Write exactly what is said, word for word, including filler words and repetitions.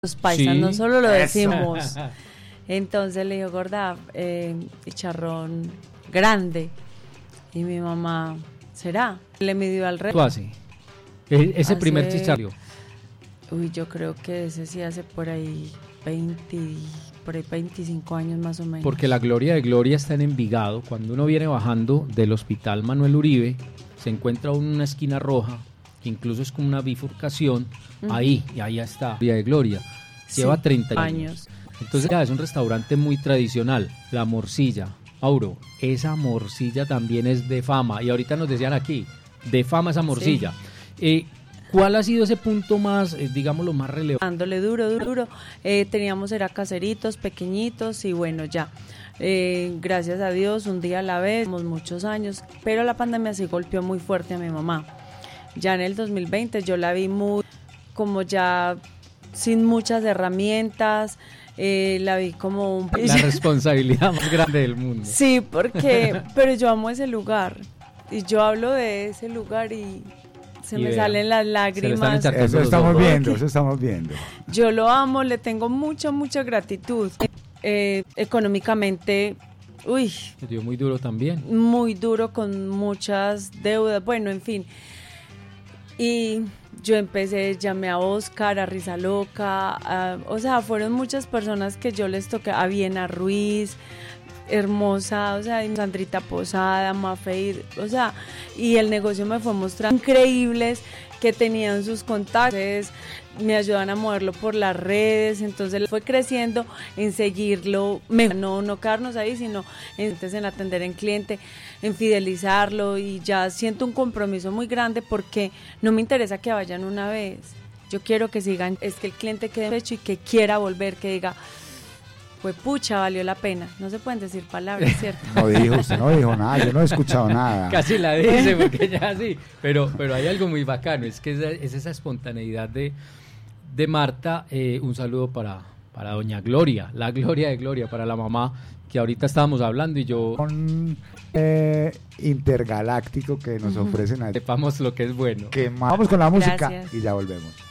Los paisas Sí. no solo lo Eso. decimos. Entonces le dijo, gorda, eh, chicharrón grande. Y mi mamá, ¿será? Le midió al rey. ¿Tú hace? E- ese Hace- primer chicharro. Uy, yo creo que ese sí hace por ahí veinte, por ahí veinticinco años más o menos. Porque la gloria de gloria está en Envigado. Cuando uno viene bajando del hospital Manuel Uribe, se encuentra uno en una esquina roja, que incluso es como una bifurcación. Ujú. Ahí, y ahí está, Gloria de Gloria. Lleva Sí, treinta años. años. Entonces ya es un restaurante muy tradicional. La morcilla. Auro, esa morcilla también es de fama. Y ahorita nos decían aquí, de fama esa morcilla. Eh, ¿Cuál ha sido ese punto más, eh, digamos, lo más relevante? Dándole duro, duro, duro. Eh, teníamos, era caseritos, pequeñitos y bueno, ya. Eh, gracias a Dios, un día a la vez, tenemos muchos años, pero la pandemia sí golpeó muy fuerte a mi mamá. Ya en el dos mil veinte yo la vi muy, como ya sin muchas herramientas, eh, la vi como un... La responsabilidad más grande del mundo. Sí, porque, pero yo amo ese lugar y yo hablo de ese lugar y se Y me vea, salen las se le están lágrimas. echando Eso los estamos ojos. viendo, eso estamos viendo. Yo lo amo, le tengo mucha, mucha gratitud. Eh, económicamente, uy, Me dio muy duro también. muy duro con muchas deudas, bueno, en fin. Y yo empecé, llamé a Oscar, a Risa Loca, a- o sea, fueron muchas personas que yo les toqué, a Viena Ruiz, hermosa, o sea, Sandrita Posada, Mafeir, o sea, y el negocio me fue mostrando increíbles que tenían sus contactos, me ayudan a moverlo por las redes, entonces fue creciendo en seguirlo, mejor, no, no quedarnos ahí, sino en, en atender en cliente, en fidelizarlo, y ya siento un compromiso muy grande porque no me interesa que vayan una vez, yo quiero que sigan, es que el cliente quede hecho y que quiera volver, que diga, pues pucha, valió la pena. No se pueden decir palabras, ¿cierto? No dijo, usted no dijo nada, yo no he escuchado nada. Casi la dice, porque ya sí. Pero, pero hay algo muy bacano, es que es, es esa espontaneidad de, de Marta. Eh, un saludo para, para doña Gloria, la Gloria de Gloria, para la mamá, que ahorita estábamos hablando y yo... Un eh, intergaláctico que nos ofrecen aquí. Sepamos lo que es bueno. Que ma- Vamos con la música Gracias. y ya volvemos.